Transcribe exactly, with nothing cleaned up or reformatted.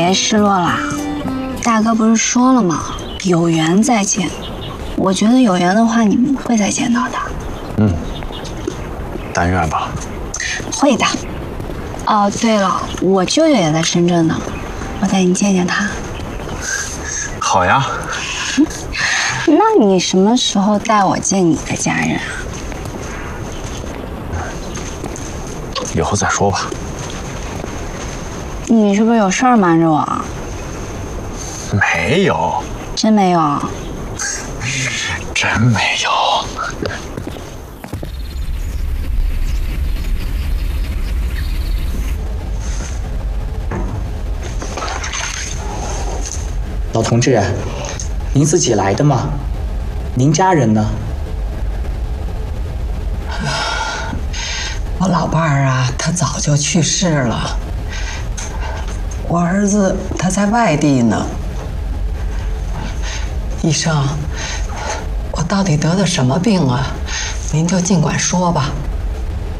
别失落啦，大哥不是说了吗？有缘再见。我觉得有缘的话，你们会再见到的。 嗯，但愿吧。 会的。哦，对了，我舅舅也在深圳呢，我带你见见他。 好呀。 那你什么时候带我见你的家人啊？ 以后再说吧。 你是不是有事儿瞒着我？ 没有。 真没有？ 真没有。 老同志，您自己来的吗？您家人呢？ 我老伴儿啊，他早就去世了。我儿子他在外地呢。医生，我到底得的什么病啊？您就尽管说吧。